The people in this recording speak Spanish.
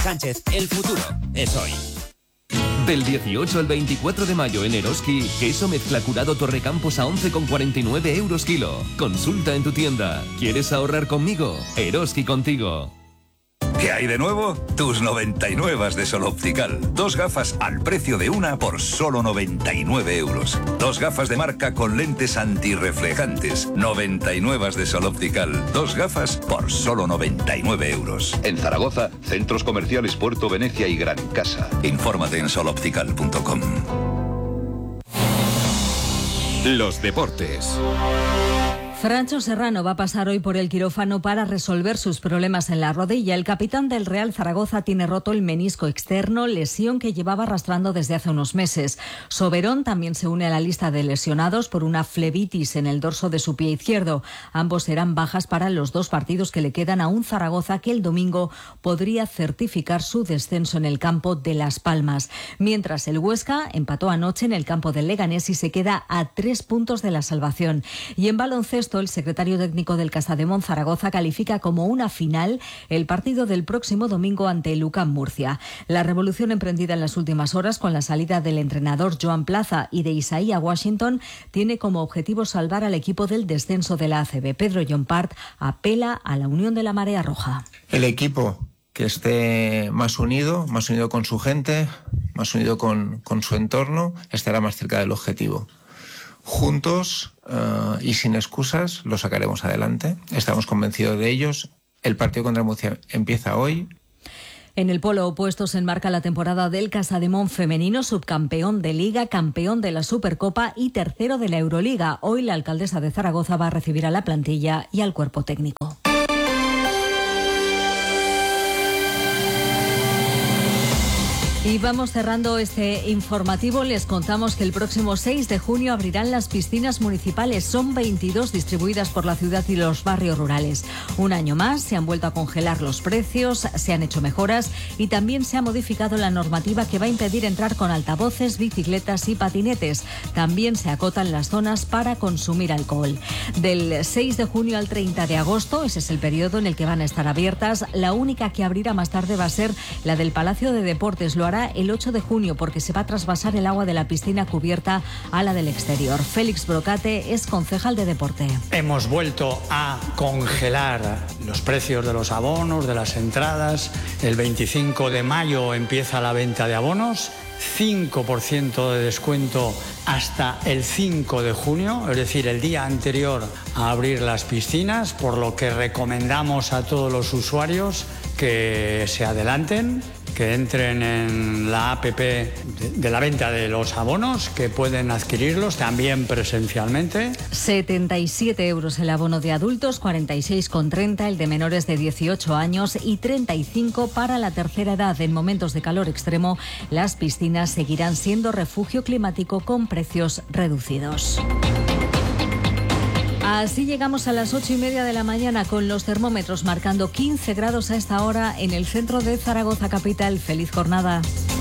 Sánchez, el futuro es hoy. Del 18 al 24 de mayo en Eroski, queso mezcla curado Torrecampos a 11,49 euros kilo. Consulta en tu tienda. ¿Quieres ahorrar conmigo? Eroski contigo. ¿Qué hay de nuevo? Tus 99 de Sol Optical. 2 gafas al precio de una por solo 99 euros. 2 gafas de marca con lentes antirreflejantes. 99 de Sol Optical. 2 gafas por solo 99 euros. En Zaragoza, centros comerciales Puerto Venecia y Gran Casa. Infórmate en soloptical.com. Los deportes. Francho Serrano va a pasar hoy por el quirófano para resolver sus problemas en la rodilla. El capitán del Real Zaragoza tiene roto el menisco externo, lesión que llevaba arrastrando desde hace unos meses. Soberón también se une a la lista de lesionados por una flebitis en el dorso de su pie izquierdo. Ambos serán bajas para los 2 partidos que le quedan a un Zaragoza que el domingo podría certificar su descenso en el campo de Las Palmas. Mientras el Huesca empató anoche en el campo del Leganés y se queda a 3 puntos de la salvación. Y en baloncesto, el secretario técnico del Casademón Zaragoza califica como una final el partido del próximo domingo ante el UCAM Murcia. La revolución emprendida en las últimas horas con la salida del entrenador Joan Plaza y de Isaías Washington tiene como objetivo salvar al equipo del descenso de la ACB. Pedro Llompart apela a la unión de la Marea Roja. El equipo que esté más unido con su gente, más unido con su entorno, estará más cerca del objetivo. Juntos y sin excusas lo sacaremos adelante. Estamos convencidos de ellos. El partido contra Murcia empieza hoy. En el polo opuesto se enmarca la temporada del Casademón femenino, subcampeón de Liga, campeón de la Supercopa y tercero de la Euroliga. Hoy la alcaldesa de Zaragoza va a recibir a la plantilla y al cuerpo técnico. Y vamos cerrando este informativo. Les contamos que el próximo 6 de junio abrirán las piscinas municipales. Son 22 distribuidas por la ciudad y los barrios rurales. Un año más se han vuelto a congelar los precios, se han hecho mejoras y también se ha modificado la normativa que va a impedir entrar con altavoces, bicicletas y patinetes. También se acotan las zonas para consumir alcohol. Del 6 de junio al 30 de agosto, ese es el periodo en el que van a estar abiertas. La única que abrirá más tarde va a ser la del Palacio de Deportes. Lo hará el 8 de junio porque se va a trasvasar el agua de la piscina cubierta a la del exterior. Félix Brocate es concejal de deporte. Hemos vuelto a congelar los precios de los abonos, de las entradas. El 25 de mayo empieza la venta de abonos. 5% de descuento hasta el 5 de junio, es decir, el día anterior a abrir las piscinas, por lo que recomendamos a todos los usuarios que se adelanten, que entren en la APP de la venta de los abonos, que pueden adquirirlos también presencialmente. 77 euros el abono de adultos, 46,30 el de menores de 18 años y 35 para la tercera edad. En momentos de calor extremo, las piscinas seguirán siendo refugio climático con precios reducidos. Así llegamos a las 8:30 de la mañana con los termómetros marcando 15 grados a esta hora en el centro de Zaragoza capital. ¡Feliz jornada!